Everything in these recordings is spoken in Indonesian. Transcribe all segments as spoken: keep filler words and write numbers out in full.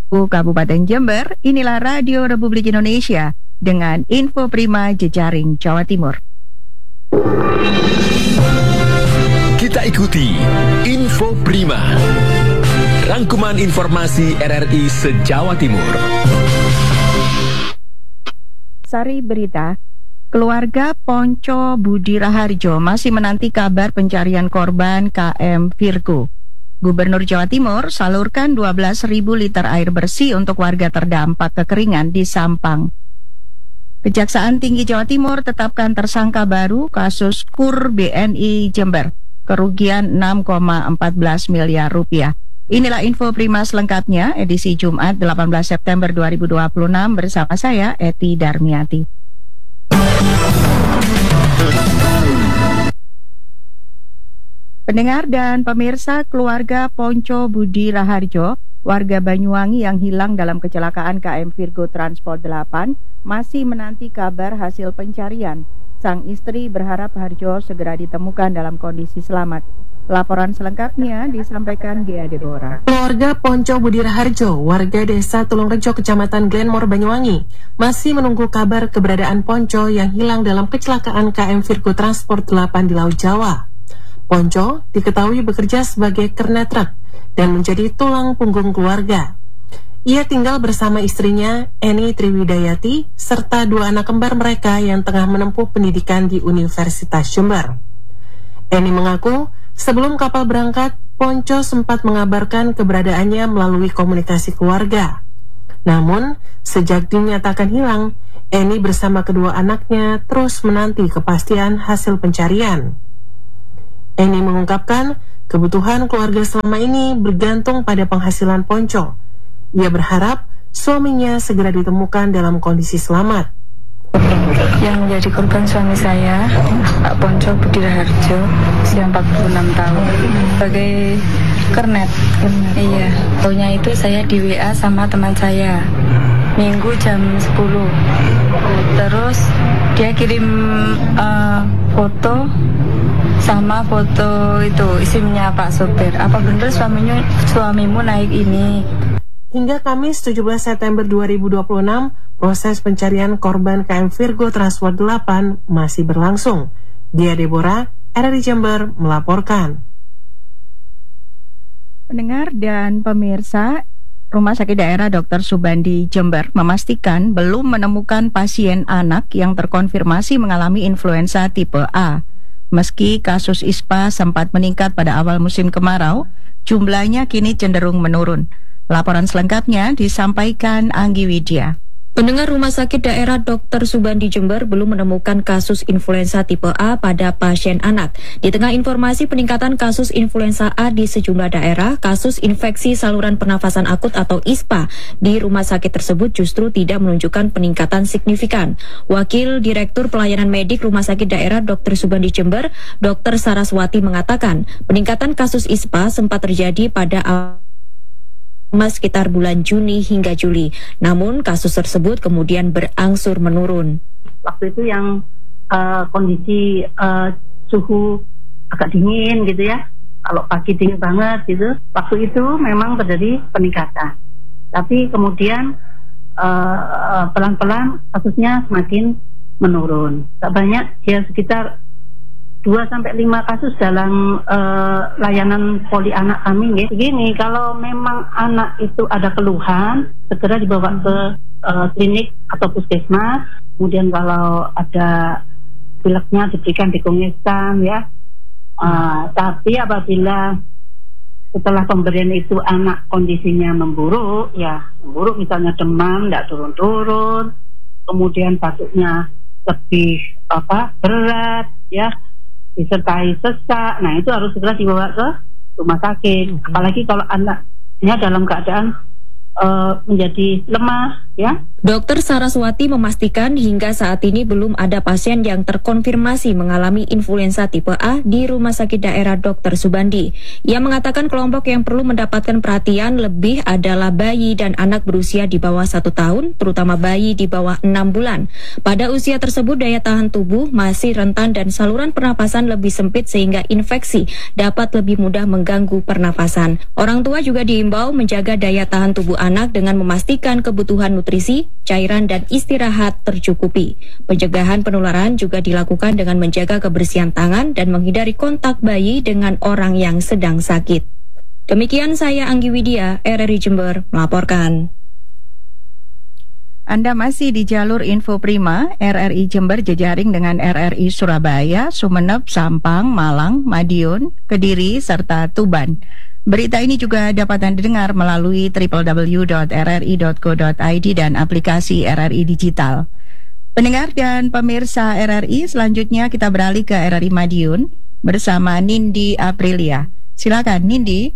Kabupaten Jember. Inilah Radio Republik Indonesia dengan info prima jejaring Jawa Timur. Kita ikuti Info Prima, rangkuman informasi R R I se-Jawa Timur. Sari berita, keluarga Ponco Budi Raharjo masih menanti kabar pencarian korban K M Virgo. Gubernur Jawa Timur salurkan dua belas ribu liter air bersih untuk warga terdampak kekeringan di Sampang. Kejaksaan Tinggi Jawa Timur tetapkan tersangka baru kasus KUR B N I Jember, kerugian enam koma empat belas miliar rupiah. Inilah info prima selengkapnya edisi Jumat delapan belas September dua ribu dua puluh enam bersama saya Eti Darmiati. Pendengar dan pemirsa, keluarga Ponco Budi Raharjo, warga Banyuwangi yang hilang dalam kecelakaan K M Virgo Transport delapan, masih menanti kabar hasil pencarian. Sang istri berharap Harjo segera ditemukan dalam kondisi selamat. Laporan selengkapnya disampaikan Gia Deborah. Keluarga Ponco Budi Raharjo, warga desa Tulungrejo, Kecamatan Glenmore, Banyuwangi, masih menunggu kabar keberadaan Ponco yang hilang dalam kecelakaan K M Virgo Transport delapan di Laut Jawa. Ponco diketahui bekerja sebagai kernet truk dan menjadi tulang punggung keluarga. Ia tinggal bersama istrinya, Eni Triwidayati, serta dua anak kembar mereka yang tengah menempuh pendidikan di Universitas Jember. Eni mengaku, sebelum kapal berangkat, Ponco sempat mengabarkan keberadaannya melalui komunikasi keluarga. Namun, sejak dinyatakan hilang, Eni bersama kedua anaknya terus menanti kepastian hasil pencarian. Eni mengungkapkan, kebutuhan keluarga selama ini bergantung pada penghasilan Ponco. Ia berharap suaminya segera ditemukan dalam kondisi selamat. Yang menjadi korban suami saya, Pak Ponco Budi Raharjo, usia empat puluh enam tahun, sebagai kernet. Iya, tahunya itu saya di W A sama teman saya, Minggu jam sepuluh. Terus dia kirim uh, foto sama foto itu isimnya Pak sopir. Apa benar suaminya suamimu naik ini? Hingga Kamis tujuh belas September dua ribu dua puluh enam, proses pencarian korban K M Virgo Transport delapan masih berlangsung. Dia Deborah, R R I Jember melaporkan. Pendengar dan pemirsa, Rumah Sakit Daerah Dokter Subandi Jember memastikan belum menemukan pasien anak yang terkonfirmasi mengalami influenza tipe A. Meski kasus I S P A sempat meningkat pada awal musim kemarau, jumlahnya kini cenderung menurun. Laporan selengkapnya disampaikan Anggi Widya. Pendengar, Rumah Sakit Daerah Dokter Subandi Jember belum menemukan kasus influenza tipe A pada pasien anak. Di tengah informasi peningkatan kasus influenza A di sejumlah daerah, kasus infeksi saluran pernafasan akut atau I S P A di rumah sakit tersebut justru tidak menunjukkan peningkatan signifikan. Wakil Direktur Pelayanan Medik Rumah Sakit Daerah Dokter Subandi Jember, Dokter Saraswati mengatakan, peningkatan kasus I S P A sempat terjadi pada awal sekitar bulan Juni hingga Juli. Namun kasus tersebut kemudian berangsur menurun. Waktu itu yang uh, kondisi uh, suhu agak dingin gitu ya. Kalau pagi dingin banget gitu. Waktu itu memang terjadi peningkatan. Tapi kemudian uh, pelan-pelan kasusnya semakin menurun. Tak banyak, ya sekitar dua sampai lima kasus dalam uh, layanan poli anak kami ya. Begini, kalau memang anak itu ada keluhan, segera dibawa ke uh, klinik atau puskesmas. Kemudian kalau ada pileknya diberikan digongskan ya. Uh, tapi apabila setelah pemberian itu anak kondisinya memburuk, ya memburuk misalnya demam, tidak turun-turun, kemudian batuknya lebih apa berat ya, disertai sesak, nah itu harus segera dibawa ke rumah sakit. Mm-hmm. Apalagi kalau anaknya dalam keadaan uh, menjadi lemah ya. Dokter Saraswati memastikan hingga saat ini belum ada pasien yang terkonfirmasi mengalami influenza tipe A di Rumah Sakit Daerah Dokter Subandi. Ia mengatakan kelompok yang perlu mendapatkan perhatian lebih adalah bayi dan anak berusia di bawah satu tahun, terutama bayi di bawah enam bulan. Pada usia tersebut daya tahan tubuh masih rentan dan saluran pernapasan lebih sempit sehingga infeksi dapat lebih mudah mengganggu pernapasan. Orang tua juga diimbau menjaga daya tahan tubuh anak dengan memastikan kebutuhan nutrisi, cairan dan istirahat tercukupi. Pencegahan penularan juga dilakukan dengan menjaga kebersihan tangan dan menghindari kontak bayi dengan orang yang sedang sakit. Demikian saya Anggi Widya, R R I Jember melaporkan. Anda masih di jalur Info Prima, R R I Jember jejaring dengan R R I Surabaya, Sumeneb, Sampang, Malang, Madiun, Kediri, serta Tuban. Berita ini juga dapat Anda dengar melalui w w w dot r r i dot co dot i d dan aplikasi R R I Digital. Pendengar dan pemirsa R R I, selanjutnya kita beralih ke R R I Madiun bersama Nindi Aprilia. Silakan Nindi.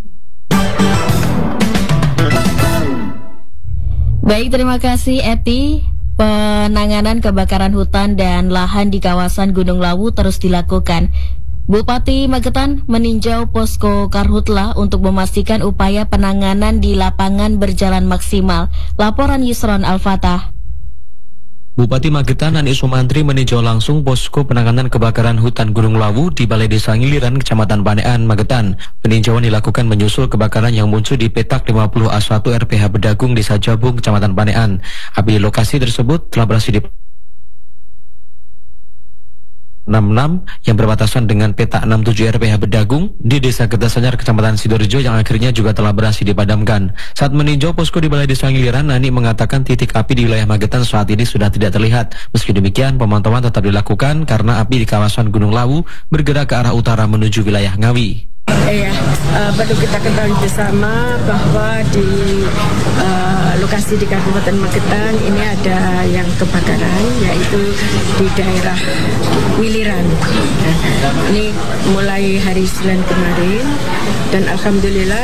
Baik, terima kasih Eti. Penanganan kebakaran hutan dan lahan di kawasan Gunung Lawu terus dilakukan. Bupati Magetan meninjau posko Karhutla untuk memastikan upaya penanganan di lapangan berjalan maksimal. Laporan Yusron Al-Fatah. Bupati Magetan Ani Sumantri meninjau langsung posko penanganan kebakaran hutan Gunung Lawu di Balai Desa Ngiliran, Kecamatan Panean, Magetan. Peninjauan dilakukan menyusul kebakaran yang muncul di petak lima puluh A satu R P H Bedagung, Desa Jabung, Kecamatan Panean. Api di lokasi tersebut telah berhasil di enam enam yang berbatasan dengan petak enam tujuh R P H Bedagung di Desa Kertasanyar, Kecamatan Sidoarjo yang akhirnya juga telah berhasil dipadamkan. Saat meninjau posko di Balai Desa Ngiliran, Nani mengatakan titik api di wilayah Magetan saat ini sudah tidak terlihat. Meski demikian, pemantauan tetap dilakukan karena api di kawasan Gunung Lawu bergerak ke arah utara menuju wilayah Ngawi. Iya, uh, perlu kita ketahui bersama bahwa di uh, lokasi di Kabupaten Magetan ini ada yang kebakaran, yaitu di daerah Wiliran. Ini mulai hari Senin kemarin dan alhamdulillah